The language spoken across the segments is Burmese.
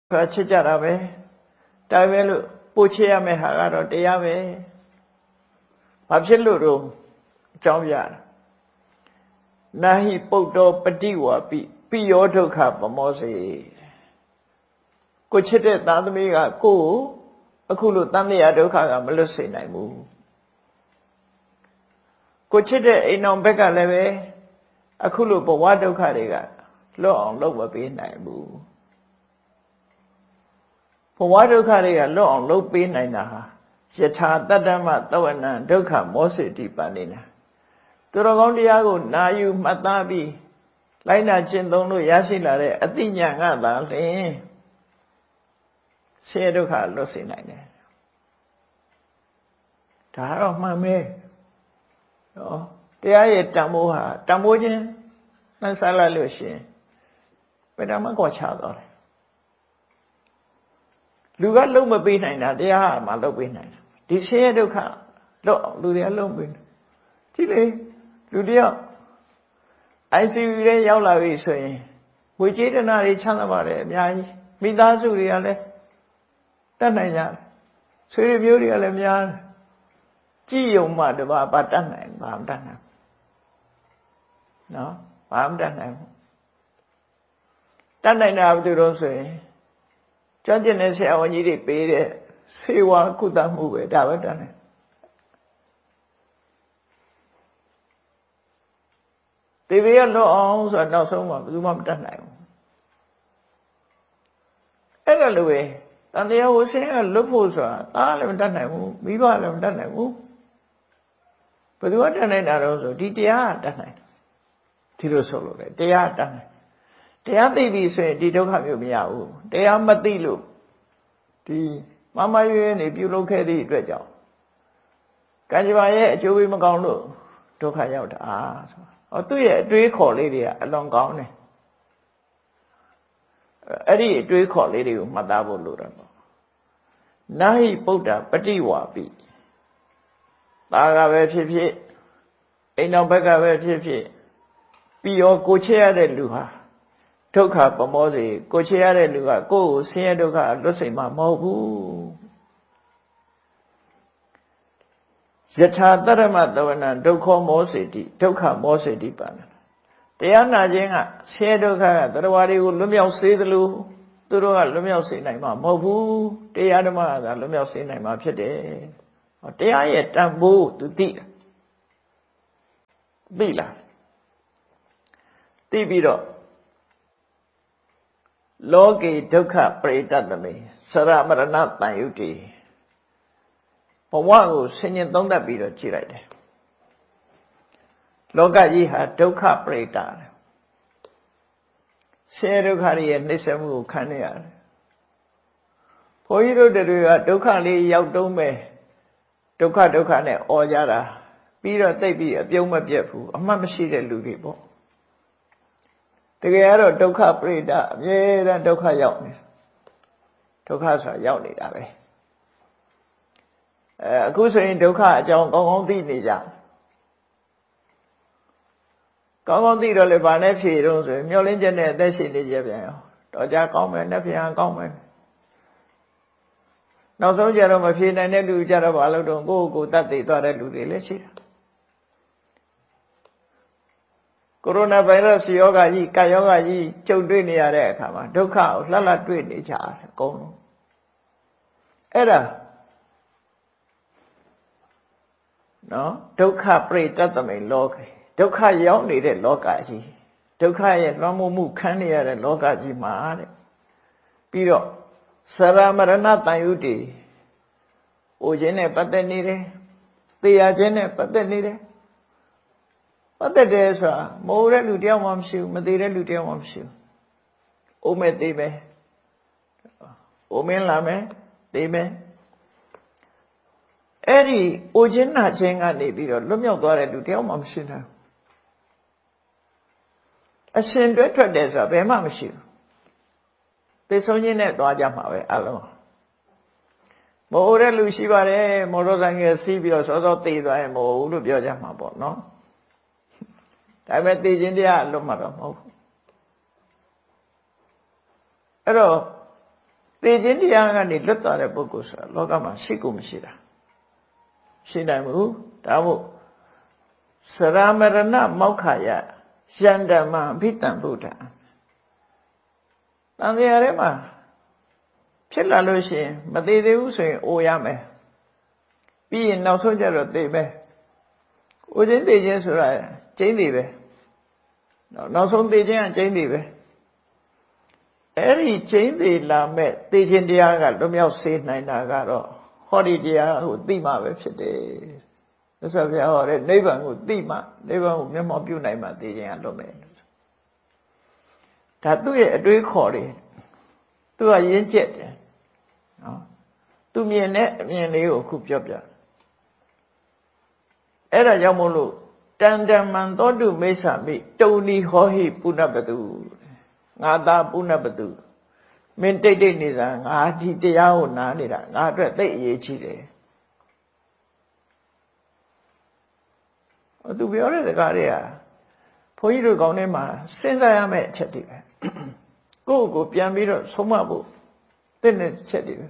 ချစ်ကြတာပဲဒါပဲလို့ပို့ချရမယ့်ဟာကတော့တရားပဲဘာဖြစ်လို့တော့အကြောင်းပြတာနာဟိပုတ္တောပฏิဝါပိယောဒုက္ခပမောစေကိုချစ်တဲ့သားသမီးကကိုယ်အခုလို့တန်မြတ်ဒုက္ခကမလွတ်စေနိုင်ဘူးကိုချစ်တဲ့အိမ်တော်ဘက်ကလည်းပဲအခုလို့ဘဝဒုက္ခတွေကလွတ်အောင်လုပ်မပေးနိုင်ဘူးဘဝဒုက္ခတွေကလွတ်အောင်လုပ်ပေးနိုင်တာဟာယထာတတ္တမသဝနံဒုက္ခမောစေတိပန္နိနာသူတော်ကောင်းတရားကိုနာယူမှတ်သားပြီးလိုက်နာကျင့်သုံးလို့ရရှိလာတဲ့အသိဉာဏ်ကသာလျှင်ဆင်းရဲဒုက္ခလွတ်စေနိုင်တယ်ဒါတော့မှန်ပဲနော်တရားရဲ့တန်ဖိုးဟာတန်ဖိုးချင်းနှံစားလိုက်လို့ရှိရင်ဘယ်တော့မှကွာခြားသွားတယ်လူကလုံးမပေးနိုင်တာတရားဟာမှလုံးပေးနိုင်တာဒီဆင်းရဲဒုက္ခလွတ်အောင်လူတွေကလုံးပေးတယ်ဒီလေလူတယောက် ICU ထဲရောက်လာပြီဆိုရင်ဝေကျေတနာတွေချမ်းသာပါတယ်အများကြီးမိသားစုတွေကလည်းတတ်နိုင်ကြတယ်ဆွေမျိုးတွေကလည်းများတယ်ကြည်ယုံမှတပါးဘာတတ်နိုင်ဘာမတတ်နိုင်နော်ဘာမတတ်နိုင်ဘူးတတ်နိုင်တာဘယ်သူတော့ဆိုရင်ကျွမ်းကျင်တဲ့ဆရာဝန်ကြီးတွေပေးတဲ့ဆေးဝါးကုသမှုပဲဒါပဲတတ်နိုင်တေဘေရလွတ်အောင်ဆိုတော့နောက်ဆုံးမှဘယ်သူမှမတတ်နိုင်ဘူးအဲ့ဒါလိုပဲတန်တရားဝဆင်းကလွတ်ဖို့ဆိုတာသားလည်းမတတ်နိုင်ဘူးမိဘလည်းမတတ်နိုင်ဘူးဘယ်သူကတတ်နိုင်တာတော့ဆိုဒီတရားကတတ်နိုင်ဒီလိုဆိုလို့လေတရားတတ်နိုင်တရားသိပြီဆိုရင်ဒီဒုက္ခမျိုးမရဘူးတရားမသိလို့ဒီမမရွေးနေပြုလုပ်ခဲ့သည့်အတွက်ကြောင့်ကံကြမ္မာရဲ့အကျိုးပေးမကောင်းလို့ဒုက္ခရောက်တာဆိုသူ့ရဲ့အတွေးခေါ်လေးတွေကအလွန်ကောင်းတယ်အဲ့ဒီအတွေးခေါ်လေးတွေကိုမှတ်သားဖို့လိုတယ်ပေါ့နာဟိပုဒ္ဓပฏิဝါပိဒါကပဲဖြစ်ဖြစ်အိမ်တော်ဘက်ကပဲဖြစ်ဖြစ်ပြီးရောကိုချစ်ရတဲ့လူဟာဒုက္ခပမောစေကိုချစ်ရတဲ့လူကကိုယ်ကိုဆင်းရဲဒုက္ခလွတ်စေမှာမဟုတ်ဘူးယထာတရမတဝနံဒုက္ခမောစေတိဒုက္ခမောစေတိပါဏတရားနာခြင်းကဆင်းရဲဒုက္ခကတရားတွေကိုလွတ်မြောက်စေသလိုသူတို့ကလွတ်မြောက်စေနိုင်မှာမဟုတ်ဘူးတရားဓမ္မကလွတ်မြောက်စေနိုင်မှာဖြစ်တယ်တရားရဲ့တန်ဖိုးသူသိလားသိပြီးတော့လောကေဒုက္ခပရိတတမေစရမရဏတန်ယုတိဘဝကိုဆင်ញင်သုံးသပ်ပြီးတော့ကြည့်လိုက်တယ်လောကကြီးဟာဒုက္ခပရိတတယ်ဆင်းရဲဒုက္ခရဲ့နှိစ္စမှုကိုခံနေရတယ်ဘုန်းကြီးတို့တွေကဒုက္ခလေးရောက်တုံးပဲဒုက္ခနဲ့អော်ကြတာပြီးတော့သိပြီးအပြုံးမပြတ်ဘူးအမှတ်မရှိတဲ့လူတွေပေါ့တကယ်ကတော့ဒုက္ခပရိဒအမြဲတမ်းဒုက္ခရောက်နေဒုက္ခဆိုတာရောက်နေတာပဲအခုဆိုရင်ဒုက္ခအကြောင်းကောင်းကောင်းသိနေကြကောင်းကောင်းသိတော့လေဗာနဲ့ဖြေတော့ဆိုရင်မျောလင်းချက်နဲ့အသက်ရှင်နေကြပြန်ရောတော့ကြကောင်းမယ်နဲ့ပြန်ကောင်းမယ်နောက်ဆုံးကြတော့မဖြေနိုင်တဲ့လူကြတော့ဘာလို့တော့ကိုယ့်ကိုယ်တတ်သိသွားတဲ့လူတွေလည်းရှိတာကိုရိုနာဗိုင်းရပ်စ်ယောဂကြီးကာယောဂကြီးကြုံတွေ့နေရတဲ့အခါမှာဒုက္ခကိုလှလှတွေ့နေကြတယ်အကုန်လုံးအဲ့ဒါနော်ဒုက္ခပရိတတမိန်လောကေဒုက္ခရောက်နေတဲ့လောကကြီးဒုက္ခရဲ့လွှမ်းမိုးမှုခံနေရတဲ့လောကကြီးမှာတဲ့ပြီးတော့စရမရဏတန်ယုတိအိုခြင်းနဲ့ပတ်သက်နေတယ်သေရခြင်းနဲ့ပတ်သက်နေတယ်ပတ်သက်တယ်ဆိုတာမိုးတဲ့လူတယောက်မှမရှိဘူးမသေးတဲ့လူတယောက်မှမရှိဘူးအိုမဲ့သေးမယ်အိုမင်းလာမယ်သေးမယ်အဲ့ဒီအိုခြင်းနာခြင်းကနေပြီးတော့လွတ်မြောက်သွားတဲ့လူတယောက်မှမရှိနိုင်ဘူးအရှင်တွဲထွက်တယ်ဆိုတာဘယ်မှမရှိဘူးသေဆုံးခြင်းနဲ့သွားကြမှာပဲအလုံးမိုးတဲ့လူရှိပါတယ်မော်တော်ဆိုင်ကစီးပြီးတော့စောစောသေသွားရင်မို့လို့ပြောကြမှာပေါ့နော်ဒါပေမဲ့သေခြင်းတရားလွတ်မှာတော့မဟုတ်ဘူးအဲ့တော့သေခြင်းတရားကနေလွတ်သွားတဲ့ပုဂ္ဂိုလ်ဆိုတာလောကမှာရှိကိုမရှိတာရှိနိုင်ဘူးဒါမို့စရမရဏမောက္ခယယန္တမအဘိတံဗုဒ္ဓံတန်တရားထဲမှာဖြစ်လာလို့ရှိရင်မသေးသေးဘူးဆိုရင်အိုရမယ်ပြီးရင်နောက်ဆုံးကျတော့သိမယ်အိုခြင်းသိခြင်းဆိုတာကျိန်းသေးပဲနောက်ဆုံးသိခြင်းကကျိန်းသေးပဲအဲ့ဒီကျိန်းသေးလာမဲ့သိခြင်းတရားကလွတ်မြောက်စေနိုင်တာကတော့ဟောဒီတရားကိုသိမှပဲဖြစ်တယ်သစ္စာပြဟောတဲ့နိဗ္ဗာန်ကိုသိမှနိဗ္ဗာန်ကိုမျက်မှောက်ပြုနိုင်မှသိခြင်းကလွတ်မယ်ဒါသူ့ရဲ့အတွေးခေါ်တယ်သူကရင်းကျက်တယ်နော်သူမြင်တဲ့အမြင်လေးကိုအခုပြောပြအဲ့ဒါကြောင့်မို့လို့တန်တမန်သောတုမိစ္ဆာမိတုံလီဟောဟိပုဏ္ဏပတုငါသာပုဏ္ဏပတုမင်းတိတ်တိတ်နေစားငါဒီတရားကိုနားနေတာငါအတွက်သိအရေးကြီးတယ်သူပြောတဲ့စကားတွေကဘုန်းကြီးတို့ကောင်းထဲမှာစဉ်းစားရမယ့်အချက်တွေပဲကိုယ့်ကိုပြန်ပြီးတော့ဆုံးမဖို့သိတဲ့ချက်တွေပဲ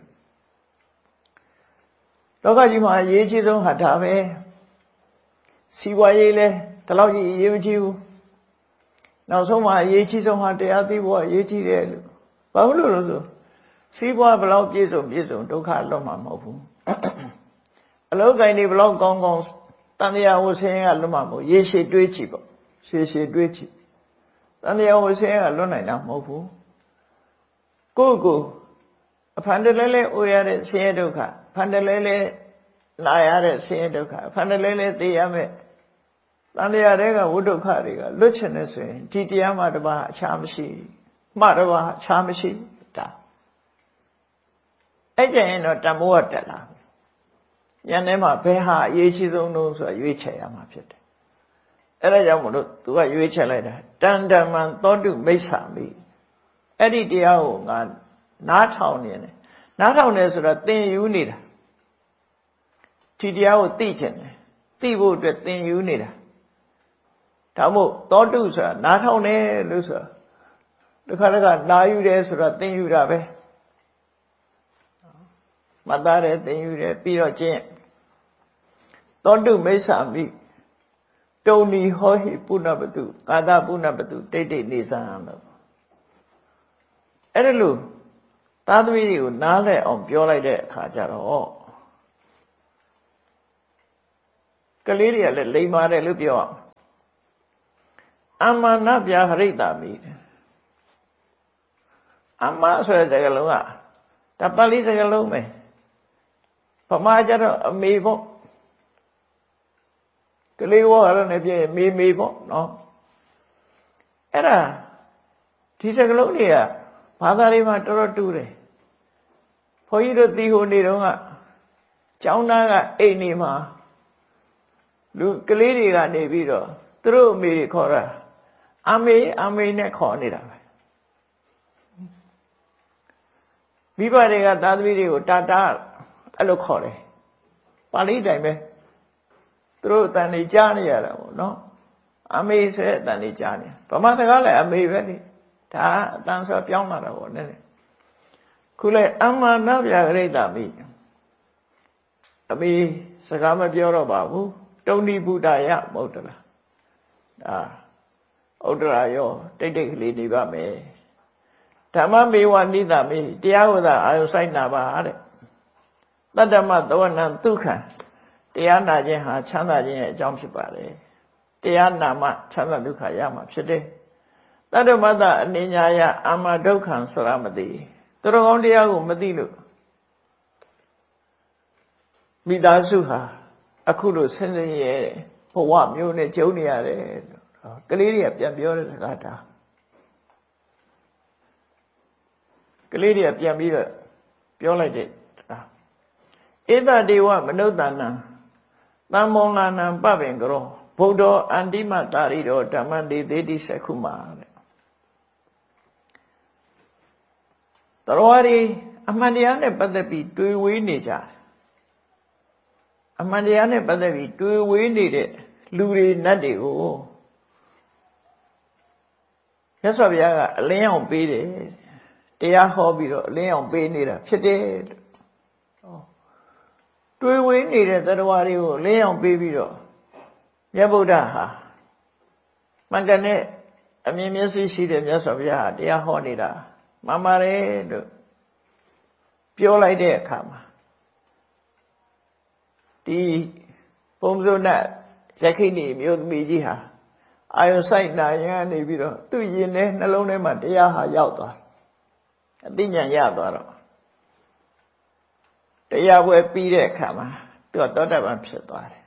လောကကြီးမှာအရေးကြီးဆုံးဟာဒါပဲစီးပွားရေးလဲဒီလောက်ကြီးအရေးမကြီးဘူးနောက်ဆုံးမှာအရေးကြီးဆုံးဟာတရားသိဖို့အရေးကြီးတယ်လို့ဘာလို့လဲဆိုစီးပွားဘလောက်ပြည့်စုံဒုက္ခလွတ်မှာမဟုတ်ဘူးအလောကိုင်းတွေဘလောက်ကောင်းတန်တရားဝဆင်းရဲကလွတ်မှာမဟုတ်ရေရှည်တွေးကြည့်ပေါ့ရှည်တွေးကြည့်တန်တရားဝဆင်းရဲကလွတ်နိုင်တာမဟုတ်ဘူးကိုအဖန်တလဲအိုရတဲ့ဆင်းရဲဒုက္ခဖန်တလဲလာရတဲ့ဆင်းရဲဒုက္ခဖန်တလဲသိရမယ်တန်တရားတွေကဝိဒုက္ခတွေကလွတ်ချင်နေဆိုရင်ဒီတရားမှတပါးအခြားမရှိမှတပါးအခြားမရှိဒါအဲ့ကြရင်တော့တန်ဖိုးကတက်လာဉာဏ်ထဲမှာဘယ်ဟာအရေးကြီးဆုံးလို့ဆိုတာရွေးချယ်ရမှာဖြစ်တယ်အဲ့ဒါကြောင့်မလို့သူကရွေးချယ်လိုက်တာတန်တမန်သောတုမိစ္ဆာမိအဲ့ဒီတရားကိုငါနားထောင်နေတယ်နားထောင်နေဆိုတာသင်ယူနေတာဒီတရားကိုသိချင်တယ်သိဖို့အတွက်သင်ယူနေတာဒါမို့သောတုဆိုတာနားထောင်တယ်လို့ဆိုတာတစ်ခါနားယူတယ်ဆိုတာသင်ယူတာပဲမှတ်သားတယ်သင်ယူတယ်ပြီးတော့ကျင့်သောတုမိစ္ဆာမိတုံနီဟောဟိပုဏ္ဏပတုကာသပုဏ္ဏပတုတိတ်တိတ်နေစမ်းလို့အဲ့ဒါလို့သာသမီတွေကိုနားလည်အောင်ပြောလိုက်တဲ့အခါကျတော့ကလေးတွေကလည်းလိမ္မာတယ်လို့ပြောအောင်အမနာပြဟရိတာမိအမဆိုတဲ့စကားလုံးကဒါပါဠိစကားလုံးပဲဗမာကျတော့အမေပေါ့ကလေးဝါရနဲ့ပြည့်မေပေါ့နော်အဲ့ဒါဒီစကားလုံးတွေကဘာသာတွေမှာတော်တော်တူတယ်ဘုန်းကြီးတို့တီဟိုနေတော့ကကျောင်းသားကအိမ်နေမှာလူကလေးတွေကနေပြီးတော့သူတို့အမေတွေခေါ်တာအမေနဲ့ခေါ်နေတာပဲမိဘတွေကသားသမီးတွေကိုတာအဲ့လိုခေါ်တယ်ပါဠိတိုင်းပဲသူတို့အတန်တွေကြားနေရတာပေါ့နော်အမေဆိုတဲ့အတန်တွေကြားနေဗမာစကားလည်းအမေပဲလေဒါအတန်ဆိုပြောင်းလာတာပေါ့နည်းနည်းခုလဲအမနာပြဂရိတမိအမေစကားမပြောတော့ပါဘူးတုံဏိဗုဒ္ဓယမဟုတ်တလားဒါဥဒ္ဒရာရောတိတ်ကလေးနေပါမယ်ဓမ္မမေဝနိဒမေတရားဝဒအာယုစိုက်နာပါတဲ့တတ္တမသဝနံဒုက္ခံတရားနာခြင်းဟာချမ်းသာခြင်းရဲ့အကြောင်းဖြစ်ပါတယ်တရားနာမှချမ်းသာဒုက္ခရမှာဖြစ်တယ်တတ္တမတအနိညာယအာမဒုက္ခံဆိုရမသိသူတော်ကောင်းတရားကိုမသိလို့မိသားစုဟာအခုလိုဆင်းရဲဘဝမျိုးနဲ့ကြုံနေရတယ်ကလေးတွေကပြန်ပြောတဲ့စကားဒါကလေးတွေကပြန်ပြီးတော့ပြောလိုက်တဲ့ဧတဒေဝမနုဿာနံသံမောလာနံပပင်ကရောဗုဒ္ဓောအန္တိမတာရိတောဓမ္မတေသေတိစခုမာတဲ့တော်ရီအမှန်တရားနဲ့ပတ်သက်ပြီးတွေးဝေးနေကြတယ်အမှန်တရားနဲ့ပတ်သက်ပြီးတွေးဝေးနေတဲ့လူတွေနတ်တွေကိုမြတ်စွာဘုရားကအလင်းအောင်ပေးတယ်တရားဟောပြီးတော့အလင်းအောင်ပေးနေတာဖြစ်တယ်တွေးဝေးနေတဲ့တရားတွေကိုအလင်းအောင်ပေးပြီးတော့မြတ်ဗုဒ္ဓဟာမှန်ကန်တဲ့အမြင်မျက်စိရှိတဲ့မြတ်စွာဘုရားဟာတရားဟောနေတာမှန်ပါတယ်လို့ပြောလိုက်တဲ့အခါမှာဒီပုံစုံနဲ့ရခိဏီမြို့သမီးကြီးဟာအာယုဆိုင်နာရန်နေပြီးတော့သူ့ရင်ထဲနှလုံးထဲမှာတရားဟာရောက်သွားအသိဉာဏ်ရသွားတော့တရားပွဲပြီးတဲ့အခါမှာသူကသောတာပန်ဖြစ်သွားတယ်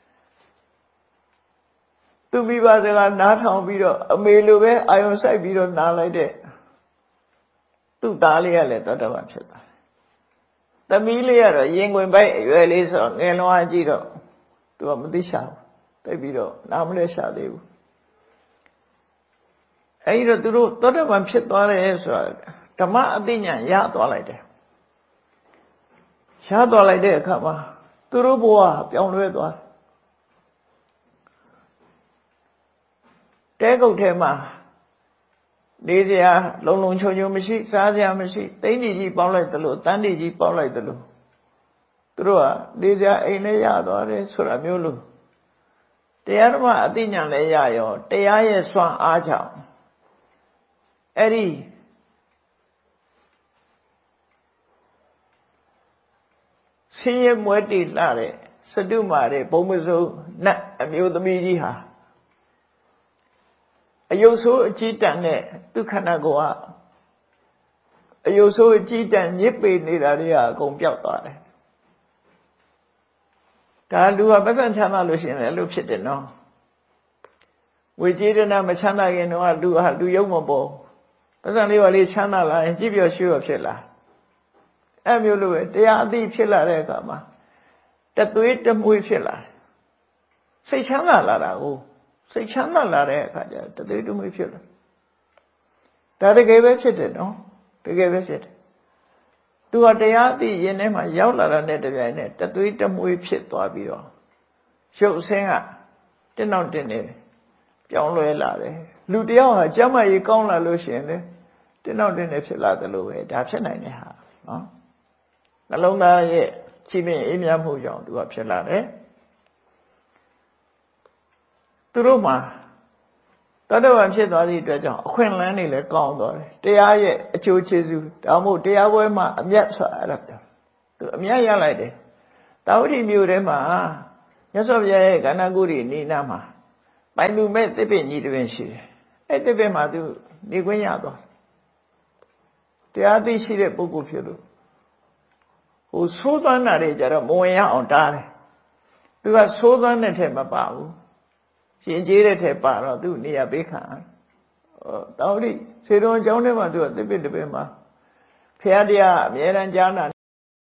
သူမိဘစကားနားထောင်ပြီးတော့အမေလိုပဲအာယုဆိုင်ပြီးတော့နားလိုက်တဲ့သူ့သားလေးကလည်းသောတာပန်ဖြစ်သွားတယ်သမီးလေးကတော့ရင်ခွင်ပိုက်အရွယ်လေးဆိုတော့ငယ်လွန်အားကြီးတော့သူကမသိရှာဘူးတိတ်ပြီးတော့နားမလဲရှာသေးဘူးအဲဒီတော့သူတို့သောတာပန်ဖြစ်သွားတယ်ဆိုတာဓမ္မအသိဉာဏ်ရသွားလိုက်တယ်ရသွားလိုက်တဲ့အခါမှာသူတို့ဘဝပြောင်းလဲသွားတဲကုတ်ထဲမှာနေစရာလုံလုံချုံချုံမရှိစားစရာမရှိသိန်းကြီးပေါင်းလိုက်သလိုတန်းကြီးပေါင်းလိုက်သလိုသူတို့ကနေစရာအိမ်လည်းရသွားတယ်ဆိုတာမျိုးလို့တရားဓမ္မအသိဉာဏ်လည်းရရောတရားရဲ့စွမ်းအားကြောင့်အဲ့ဒီဆင်းရဲမွဲတေလှတဲ့စတုမာတဲ့ဘုံမစိုးနတ်အမျိုးသမီးကြီးဟာအယုတ်ဆိုးအကြည်တန်တဲ့သူခန္ဓာကိုယ်ကအယုတ်ဆိုးအကြည်တန်ညစ်ပေနေတာတွေကအကုန်ပြောက်သွားတယ်ဒါလူကပတ်စံချမ်းသာလို့ရှိရင်လည်းလို့ဖြစ်တယ်နော်ဝေကျေတနာမချမ်းသာခင်တော့လူဟာလူယုံမပေါ်ပတ်စံလေးပါလေးချမ်းသာလာရင်ကြည်ပြောရွှေ့ရဖြစ်လာအဲ့မျိုးလိုပဲတရားအသိဖြစ်လာတဲ့အခါမှာတသွေးတမွေးဖြစ်လာတယ်စိတ်ချမ်းသာလာတာကိုစိတ်ချမ်းသာလာတဲ့အခါကျတသွေးတမွေးဖြစ်လာဒါတကယ်ပဲဖြစ်တယ်နော်တကယ်ပဲဖြစ်တယ်သူကတရားအသိရင်ထဲမှာရောက်လာတဲ့တပြိုင်နက်တသွေးတမွေးဖြစ်သွားပြီးတော့ရုပ်ဆင်းကတင်းတော့တင်းနေပြောင်းလဲလာတယ်လူတယောက်ဟာကျမ်းမာရေးကောင်းလာလို့ရှိရင်လေတင်းတော့တင်းနေဖြစ်လာတယ်လို့ပဲဒါဖြစ်နိုင်တဲ့ဟာနော်နှလုံးသားရဲ့ချီးမြှင့်အေးမြမှုကြောင့်သူကဖြစ်လာတယ်သူတို့မှာသောတာပန်ဖြစ်သွားသည့်အတွက်ကြောင့်အခွင့်အလမ်းတွေလည်းကောင်းသွားတယ်တရားရဲ့အကျိုးကျေးဇူးဒါမှမဟုတ်တရားပွဲမှာအမျက်ဆိုတာအဲ့ဒါသူအမျက်ရလိုက်တယ်တာဝတိမြို့ထဲမှာမြတ်စွာဘုရားရဲ့ကန္နာကုရီနိနာမှာပိုင်လူမဲ့သစ်ပင်ကြီးတစ်ပင်ရှိတယ်အဲ့သစ်ပင်မှာသူနေခွင့်ရသွားတရားသိရှိတဲ့ပုဂ္ဂိုလ်ဖြစ်လို့ဟိုသိုးသွမ်းတာတွေကြတော့မဝင်ရအောင်တားတယ်သူကသိုးသွမ်းတဲ့ထက်မပါဘူးရှင်ကျေးတဲ့ထက်ပါတော့သူနေရာပေးခံတောင်းတိစေတော်ကျောင်းထဲမှာသူကသစ်ပင်တစ်ပင်မှာဖရာတရားအမြဲတမ်းကြားနာ